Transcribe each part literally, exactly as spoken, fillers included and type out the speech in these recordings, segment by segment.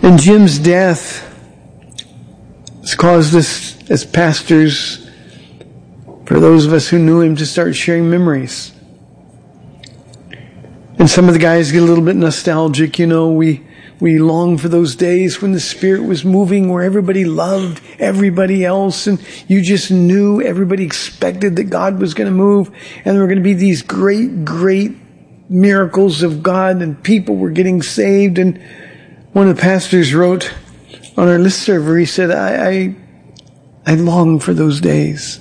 And Jim's death has caused us as pastors, for those of us who knew him, to start sharing memories. And some of the guys get a little bit nostalgic. You know, we we long for those days when the Spirit was moving, where everybody loved everybody else, and you just knew everybody expected that God was going to move, and there were going to be these great, great miracles of God, and people were getting saved. And one of the pastors wrote on our listserv, he said, I, I, I long for those days.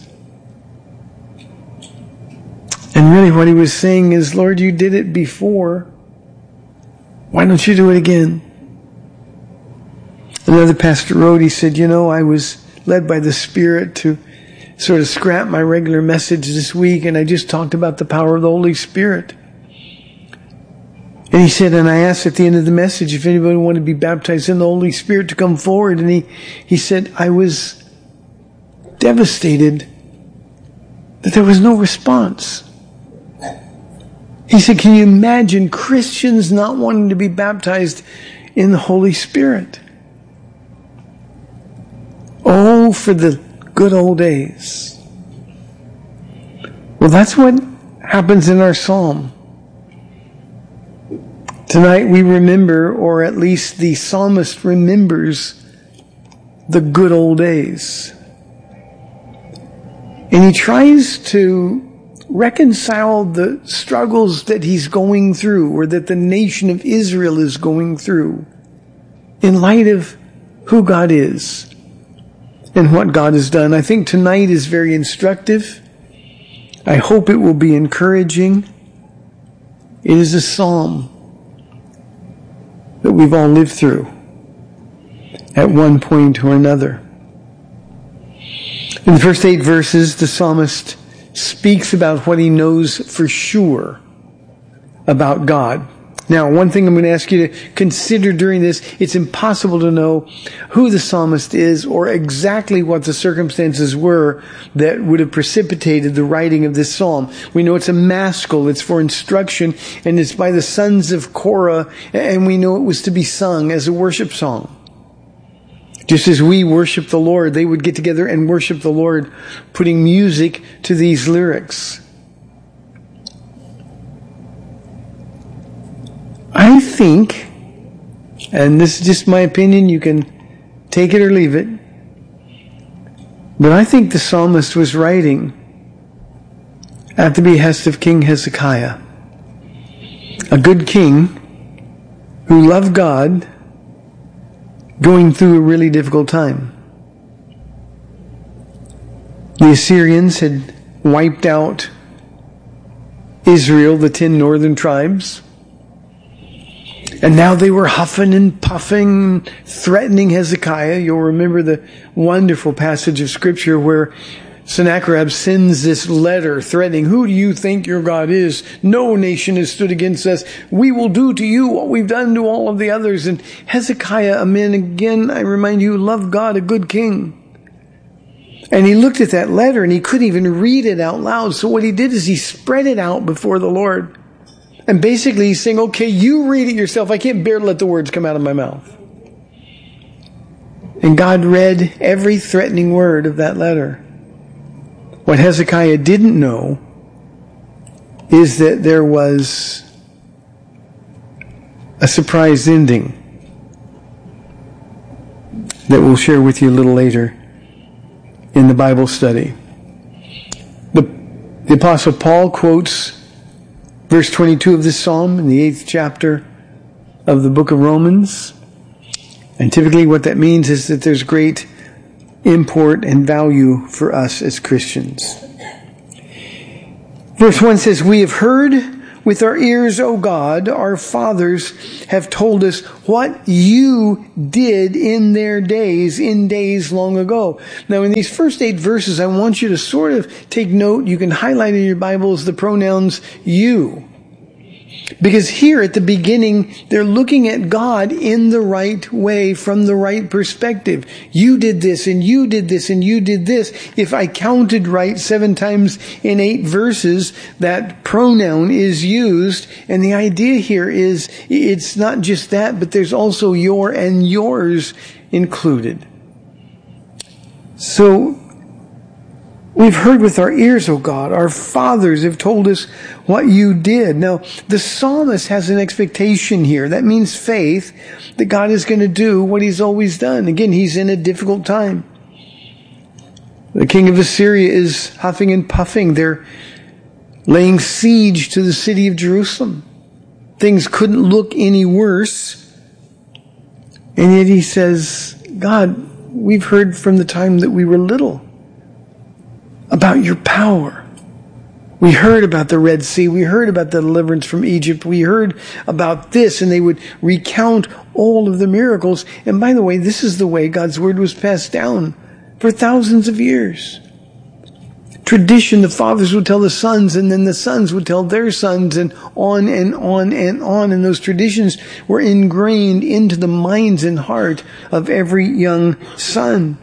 And really what he was saying is, Lord, you did it before. Why don't you do it again? Another pastor wrote, he said, you know, I was led by the Spirit to sort of scrap my regular message this week, and I just talked about the power of the Holy Spirit. And he said, and I asked at the end of the message if anybody wanted to be baptized in the Holy Spirit to come forward. And he, he said, I was devastated that there was no response. He said, can you imagine Christians not wanting to be baptized in the Holy Spirit? Oh, for the good old days. Well, that's what happens in our psalm. Tonight we remember, or at least the psalmist remembers, the good old days. And he tries to reconcile the struggles that he's going through, or that the nation of Israel is going through, in light of who God is and what God has done. I think tonight is very instructive. I hope it will be encouraging. It is a psalm that we've all lived through at one point or another. In the first eight verses, the psalmist speaks about what he knows for sure about God. Now, one thing I'm going to ask you to consider during this, it's impossible to know who the psalmist is or exactly what the circumstances were that would have precipitated the writing of this psalm. We know it's a maskil, it's for instruction, and it's by the sons of Korah, and we know it was to be sung as a worship song. Just as we worship the Lord, they would get together and worship the Lord, putting music to these lyrics. I think, and this is just my opinion, you can take it or leave it, but I think the psalmist was writing at the behest of King Hezekiah, a good king who loved God, going through a really difficult time. The Assyrians had wiped out Israel, the ten northern tribes. And now they were huffing and puffing, threatening Hezekiah. You'll remember the wonderful passage of Scripture where Sennacherib sends this letter threatening, who do you think your God is? No nation has stood against us. We will do to you what we've done to all of the others. And Hezekiah, a man, again, I remind you, loved God, a good king. And he looked at that letter and he couldn't even read it out loud. So what he did is he spread it out before the Lord. And basically he's saying, okay, you read it yourself. I can't bear to let the words come out of my mouth. And God read every threatening word of that letter. What Hezekiah didn't know is that there was a surprise ending that we'll share with you a little later in the Bible study. The, the Apostle Paul quotes verse twenty-two of this psalm in the eighth chapter of the book of Romans. And typically what that means is that there's great import and value for us as Christians. Verse one says, we have heard with our ears, O God, our fathers have told us what you did in their days, in days long ago. Now, in these first eight verses, I want you to sort of take note. You can highlight in your Bibles the pronouns you. Because here at the beginning, they're looking at God in the right way, from the right perspective. You did this, and you did this, and you did this. If I counted right, seven times in eight verses, that pronoun is used. And the idea here is, it's not just that, but there's also your and yours included. So, we've heard with our ears, O God. Our fathers have told us what you did. Now, the psalmist has an expectation here. That means faith that God is going to do what he's always done. Again, he's in a difficult time. The king of Assyria is huffing and puffing. They're laying siege to the city of Jerusalem. Things couldn't look any worse. And yet he says, God, we've heard from the time that we were little about your power. We heard about the Red Sea. We heard about the deliverance from Egypt. We heard about this, and they would recount all of the miracles. And by the way, this is the way God's word was passed down for thousands of years. Tradition, the fathers would tell the sons, and then the sons would tell their sons, and on and on and on. And those traditions were ingrained into the minds and heart of every young son.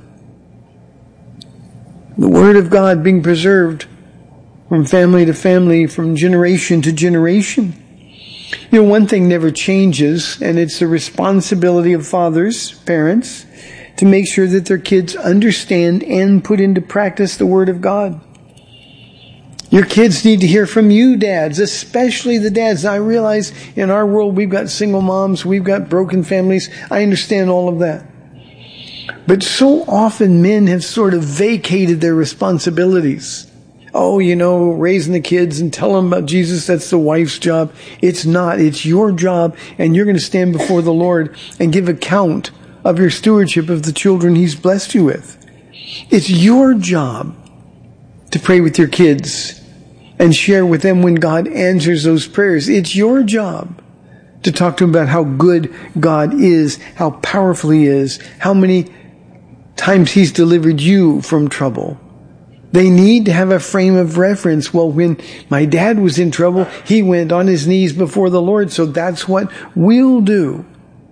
The Word of God being preserved from family to family, from generation to generation. You know, one thing never changes, and it's the responsibility of fathers, parents, to make sure that their kids understand and put into practice the Word of God. Your kids need to hear from you, dads, especially the dads. Now, I realize in our world we've got single moms, we've got broken families. I understand all of that. But so often men have sort of vacated their responsibilities. Oh, you know, raising the kids and tell them about Jesus, that's the wife's job. It's not. It's your job, and you're going to stand before the Lord and give account of your stewardship of the children He's blessed you with. It's your job to pray with your kids and share with them when God answers those prayers. It's your job to talk to them about how good God is, how powerful He is, how many times He's delivered you from trouble. They need to have a frame of reference. Well, when my dad was in trouble, he went on his knees before the Lord, so that's what we'll do.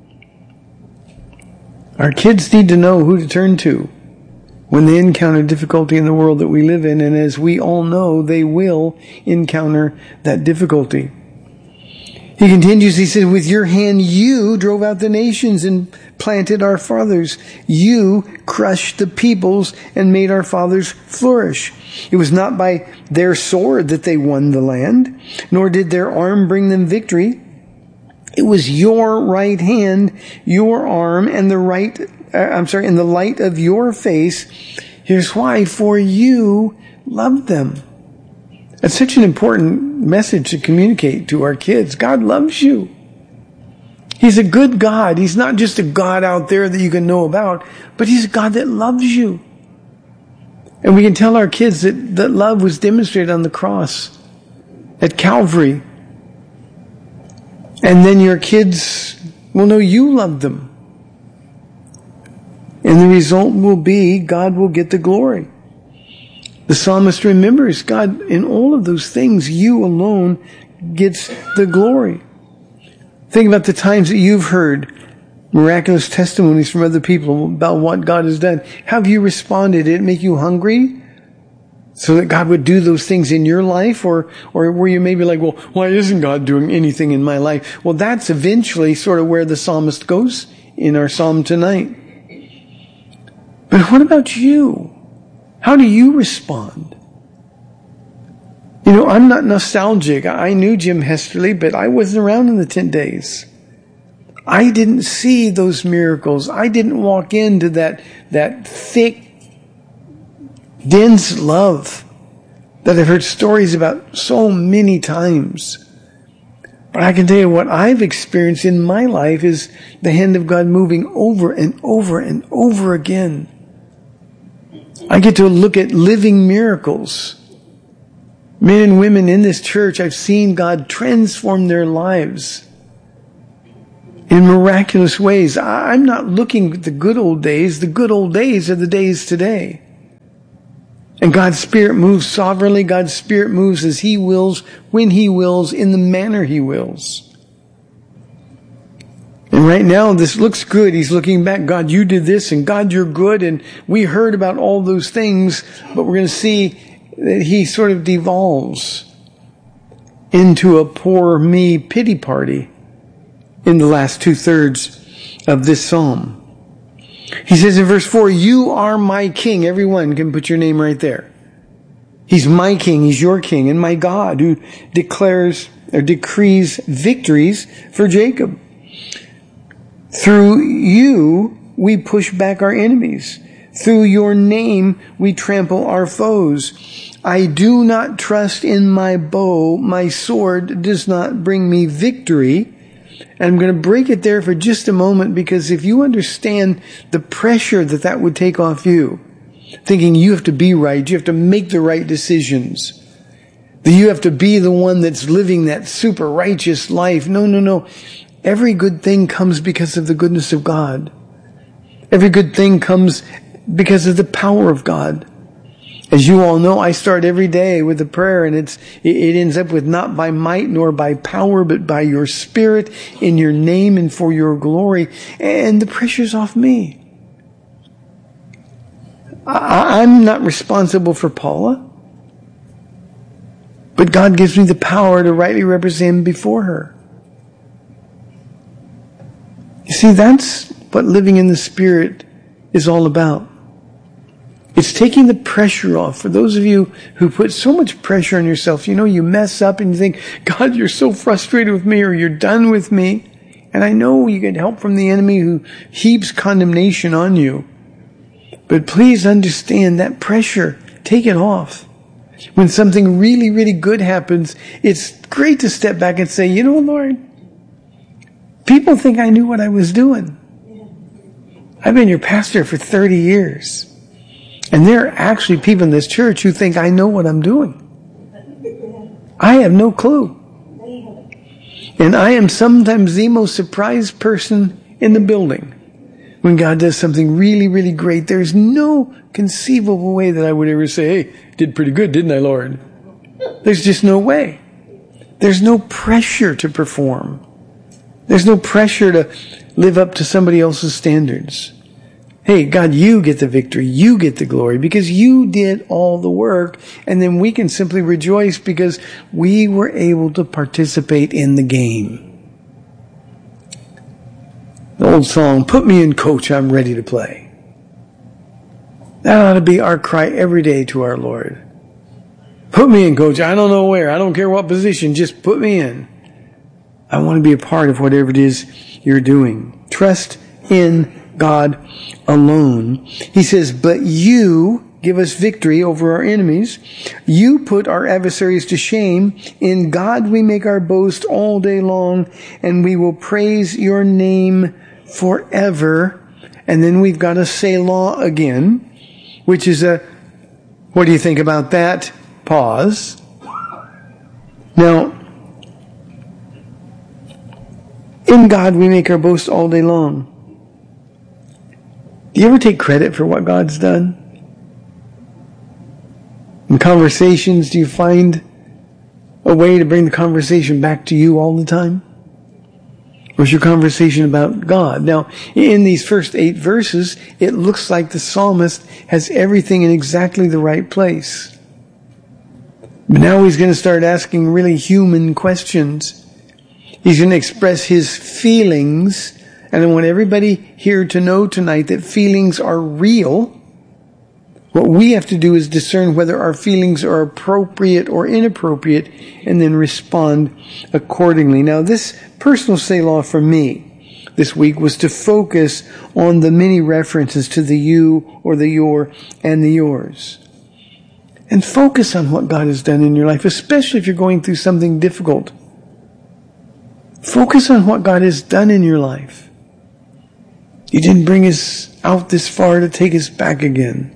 Our kids need to know who to turn to when they encounter difficulty in the world that we live in, and as we all know, they will encounter that difficulty. He continues, he said, with your hand you drove out the nations and planted our fathers. You crushed the peoples and made our fathers flourish. It was not by their sword that they won the land, nor did their arm bring them victory. It was your right hand, your arm, and the right, uh, I'm sorry, in the light of your face. Here's why, for you loved them. That's such an important message to communicate to our kids. God loves you. He's a good God. He's not just a God out there that you can know about, but He's a God that loves you. And we can tell our kids that, that love was demonstrated on the cross at Calvary. And then your kids will know you loved them. And the result will be God will get the glory. The psalmist remembers, God, in all of those things, you alone gets the glory. Think about the times that you've heard miraculous testimonies from other people about what God has done. How have you responded? Did it make you hungry so that God would do those things in your life? Or, or were you maybe like, well, why isn't God doing anything in my life? Well, that's eventually sort of where the psalmist goes in our psalm tonight. But what about you? How do you respond? You know, I'm not nostalgic. I knew Jim Hesterly, but I wasn't around in the tent days. I didn't see those miracles. I didn't walk into that, that thick, dense love that I've heard stories about so many times. But I can tell you what I've experienced in my life is the hand of God moving over and over and over again. I get to look at living miracles. Men and women in this church, I've seen God transform their lives in miraculous ways. I'm not looking at the good old days. The good old days are the days today. And God's Spirit moves sovereignly. God's Spirit moves as He wills, when He wills, in the manner He wills. And right now, this looks good. He's looking back. God, you did this, and God, you're good. And we heard about all those things, but we're going to see that He sort of devolves into a poor me pity party in the last two thirds of this psalm. He says in verse four, you are my king. Everyone can put your name right there. He's my king. He's your king, and my God, who declares or decrees victories for Jacob. Through you, we push back our enemies. Through your name, we trample our foes. I do not trust in my bow. My sword does not bring me victory. And I'm going to break it there for just a moment, because if you understand the pressure that that would take off you, thinking you have to be right, you have to make the right decisions, that you have to be the one that's living that super righteous life. No, no, no. Every good thing comes because of the goodness of God. Every good thing comes because of the power of God. As you all know, I start every day with a prayer, and it's it ends up with not by might nor by power, but by your Spirit, in your name and for your glory. And the pressure's off me. I, I'm not responsible for Paula, but God gives me the power to rightly represent Him before her. You see, that's what living in the Spirit is all about. It's taking the pressure off. For those of you who put so much pressure on yourself, you know, you mess up and you think, God, you're so frustrated with me, or you're done with me. And I know you get help from the enemy who heaps condemnation on you. But please understand that pressure. Take it off. When something really, really good happens, it's great to step back and say, you know, Lord, people think I knew what I was doing. I've been your pastor for thirty years. And there are actually people in this church who think I know what I'm doing. I have no clue. And I am sometimes the most surprised person in the building when God does something really, really great. There's no conceivable way that I would ever say, hey, did pretty good, didn't I, Lord? There's just no way. There's no pressure to perform. There's no pressure to live up to somebody else's standards. Hey, God, you get the victory. You get the glory because you did all the work. And then we can simply rejoice because we were able to participate in the game. The old song, put me in, coach, I'm ready to play. That ought to be our cry every day to our Lord. Put me in, coach. I don't know where. I don't care what position. Just put me in. I want to be a part of whatever it is you're doing. Trust in God alone. He says, but you give us victory over our enemies. You put our adversaries to shame. In God we make our boast all day long, and we will praise your name forever. And then we've got a Selah again, which is a, what do you think about that? Pause. Now, in God we make our boast all day long. Do you ever take credit for what God's done? In conversations, do you find a way to bring the conversation back to you all the time? Or is your conversation about God? Now, in these first eight verses, it looks like the psalmist has everything in exactly the right place. But now he's going to start asking really human questions. He's going to express his feelings. And I want everybody here to know tonight that feelings are real. What we have to do is discern whether our feelings are appropriate or inappropriate and then respond accordingly. Now, this personal Selah for me this week was to focus on the many references to the you or the your and the yours. And focus on what God has done in your life, especially if you're going through something difficult. Focus on what God has done in your life. He didn't bring us out this far to take us back again.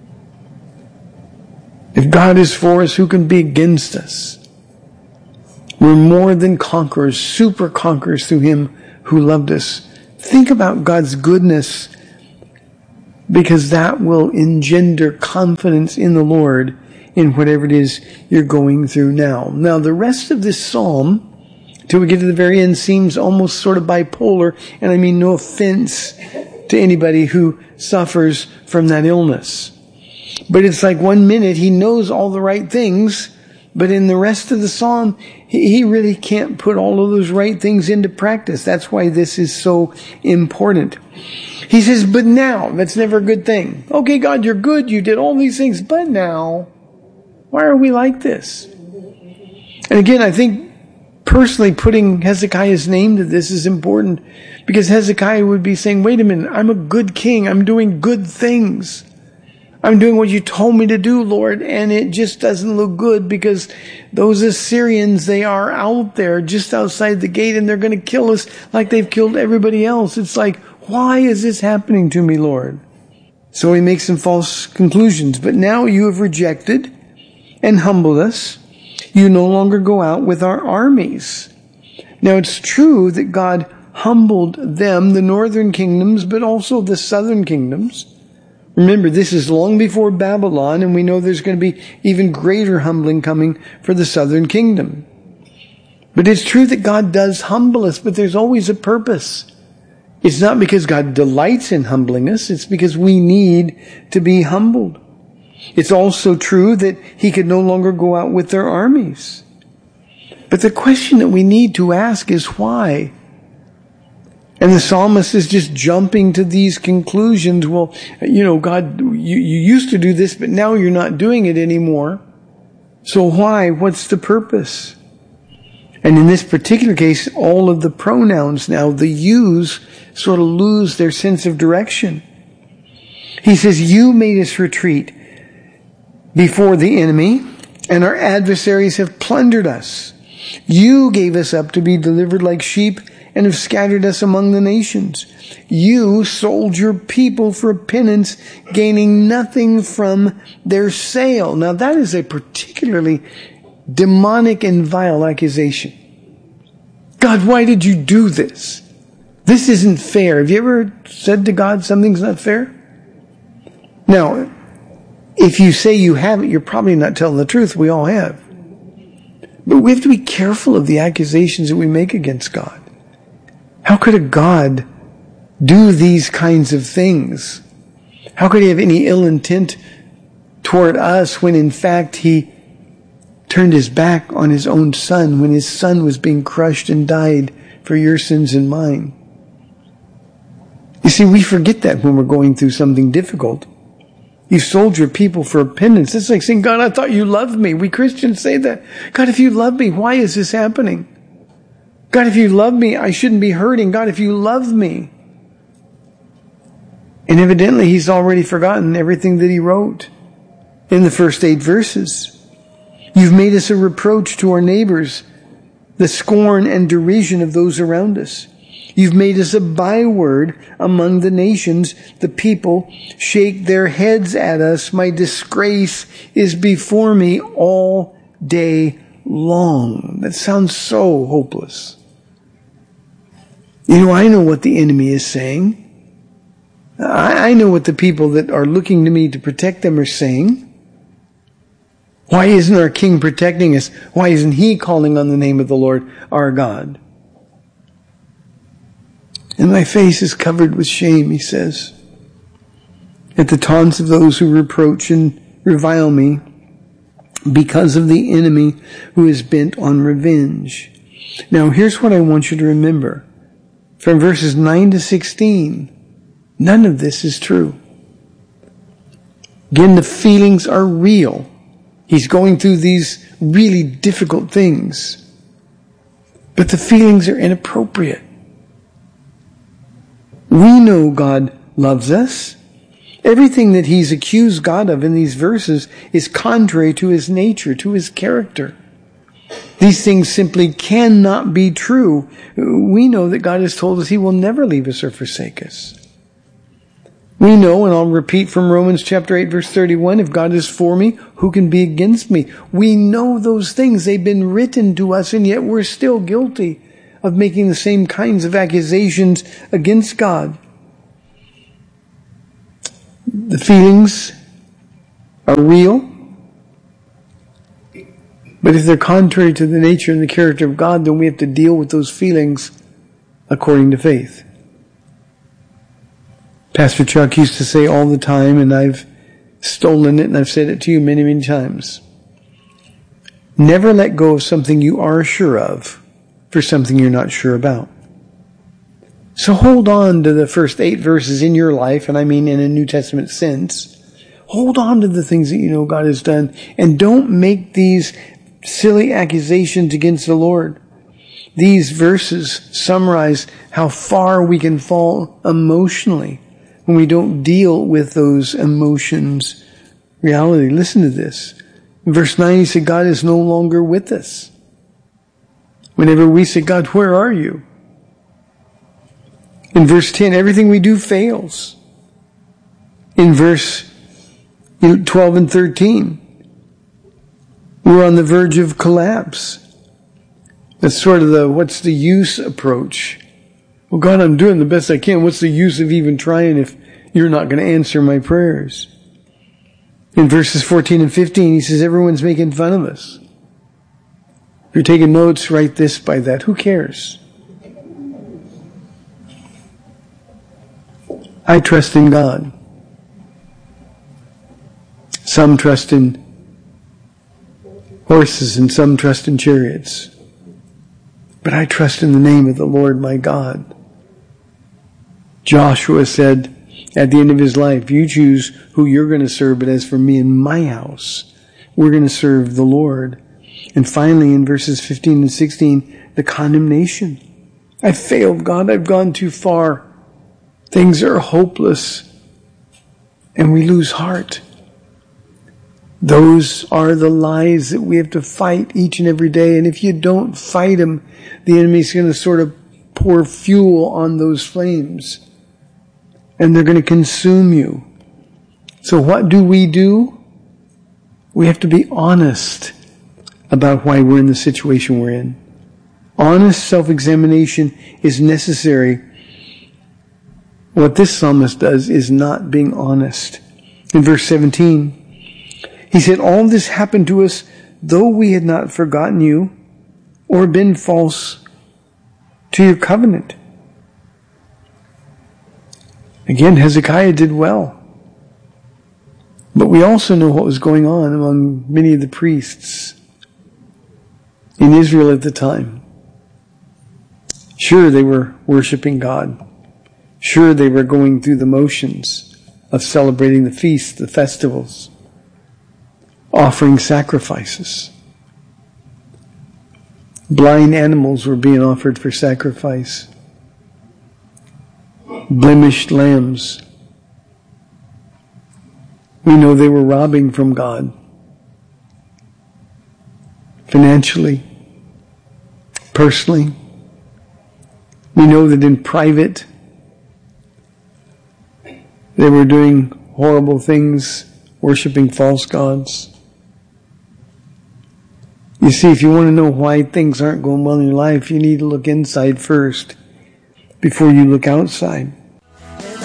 If God is for us, who can be against us? We're more than conquerors, super conquerors through Him who loved us. Think about God's goodness because that will engender confidence in the Lord in whatever it is you're going through now. Now, the rest of this psalm, till we get to the very end, seems almost sort of bipolar, and I mean no offense to anybody who suffers from that illness. But it's like one minute he knows all the right things, but in the rest of the psalm, he really can't put all of those right things into practice. That's why this is so important. He says, but now, that's never a good thing. Okay, God, you're good. You did all these things, but now, why are we like this? And again, I think personally putting Hezekiah's name to this is important, because Hezekiah would be saying, wait a minute, I'm a good king. I'm doing good things. I'm doing what you told me to do, Lord, and it just doesn't look good because those Assyrians, they are out there just outside the gate and they're going to kill us like they've killed everybody else. It's like, why is this happening to me, Lord? So he makes some false conclusions. But now you have rejected and humbled us. You no longer go out with our armies. Now it's true that God humbled them, the northern kingdoms, but also the southern kingdoms. Remember, this is long before Babylon, and we know there's going to be even greater humbling coming for the southern kingdom. But it's true that God does humble us, but there's always a purpose. It's not because God delights in humbling us, it's because we need to be humbled. It's also true that he could no longer go out with their armies. But the question that we need to ask is why? And the psalmist is just jumping to these conclusions. Well, you know, God, you, you used to do this, but now you're not doing it anymore. So why? What's the purpose? And in this particular case, all of the pronouns now, the yous, sort of lose their sense of direction. He says, you made us retreat before the enemy, and our adversaries have plundered us. You gave us up to be delivered like sheep and have scattered us among the nations. You sold your people for penance, gaining nothing from their sale. Now that is a particularly demonic and vile accusation. God, why did you do this? This isn't fair. Have you ever said to God something's not fair? Now, if you say you haven't, you're probably not telling the truth. We all have. But we have to be careful of the accusations that we make against God. How could a God do these kinds of things? How could he have any ill intent toward us when in fact he turned his back on his own son when his son was being crushed and died for your sins and mine? You see, we forget that when we're going through something difficult. You've sold your people for a penance. It's like saying, God, I thought you loved me. We Christians say that. God, if you love me, why is this happening? God, if you love me, I shouldn't be hurting. God, if you love me. And evidently he's already forgotten everything that he wrote in the first eight verses. You've made us a reproach to our neighbors, the scorn and derision of those around us. You've made us a byword among the nations. The people shake their heads at us. My disgrace is before me all day long. That sounds so hopeless. You know, I know what the enemy is saying. I, I know what the people that are looking to me to protect them are saying. Why isn't our king protecting us? Why isn't he calling on the name of the Lord our God? And my face is covered with shame, he says, at the taunts of those who reproach and revile me because of the enemy who is bent on revenge. Now, here's what I want you to remember. From verses nine to sixteen, none of this is true. Again, the feelings are real. He's going through these really difficult things. But the feelings are inappropriate. We know God loves us. Everything that he's accused God of in these verses is contrary to his nature, to his character. These things simply cannot be true. We know that God has told us he will never leave us or forsake us. We know, and I'll repeat from Romans chapter eight, verse thirty-one, if God is for me, who can be against me? We know those things. They've been written to us, and yet we're still guilty of making the same kinds of accusations against God. The feelings are real, but if they're contrary to the nature and the character of God, then we have to deal with those feelings according to faith. Pastor Chuck used to say all the time, and I've stolen it and I've said it to you many, many times. Never let go of something you are sure of for something you're not sure about. So hold on to the first eight verses in your life, and I mean in a New Testament sense. Hold on to the things that you know God has done, and don't make these silly accusations against the Lord. These verses summarize how far we can fall emotionally when we don't deal with those emotions. Reality. Listen to this. In verse nine, he said, God is no longer with us. Whenever we say, God, where are you? In verse ten, everything we do fails. In verse twelve and thirteen, we're on the verge of collapse. That's sort of the what's the use approach. Well, God, I'm doing the best I can. What's the use of even trying if you're not going to answer my prayers? In verses fourteen and fifteen, he says, everyone's making fun of us. If you're taking notes, write this by that. Who cares? I trust in God. Some trust in horses and some trust in chariots. But I trust in the name of the Lord my God. Joshua said at the end of his life, you choose who you're going to serve, but as for me and my house, we're going to serve the Lord. And finally, in verses fifteen and sixteen, the condemnation. I failed, God. I've gone too far. Things are hopeless. And we lose heart. Those are the lies that we have to fight each and every day. And if you don't fight them, the enemy's going to sort of pour fuel on those flames. And they're going to consume you. So what do we do? We have to be honest about why we're in the situation we're in. Honest self-examination is necessary. What this psalmist does is not being honest. In verse seventeen, he said, all this happened to us, though we had not forgotten you or been false to your covenant. Again, Hezekiah did well. But we also know what was going on among many of the priests in Israel at the time. Sure, they were worshiping God. Sure, they were going through the motions of celebrating the feasts, the festivals, offering sacrifices. Blind animals were being offered for sacrifice. Blemished lambs. We know they were robbing from God. Financially. Personally. We know that in private they were doing horrible things, worshiping false gods. You see, if you want to know why things aren't going well in your life, you need to look inside first before you look outside.